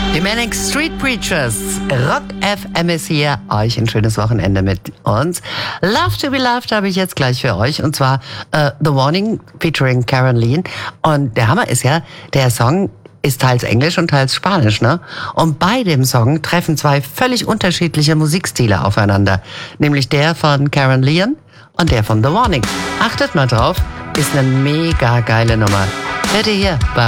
Die Manic Street Preachers, Rock FM ist hier, euch ein schönes Wochenende mit uns. Love to be Loved habe ich jetzt gleich für euch, und zwar The Warning featuring Karen Lean. Und der Hammer ist ja, der Song ist teils Englisch und teils Spanisch, ne? Und bei dem Song treffen zwei völlig unterschiedliche Musikstile aufeinander, nämlich der von Karen Lean und der von The Warning. Achtet mal drauf, ist eine mega geile Nummer. Hört ihr hier bei